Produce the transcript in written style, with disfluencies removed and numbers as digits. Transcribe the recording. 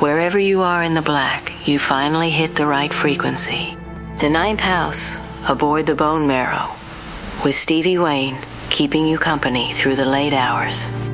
Wherever you are in the black, you finally hit the right frequency. The ninth house, aboard the Bone Marrow, with Stevie Wayne keeping you company through the late hours.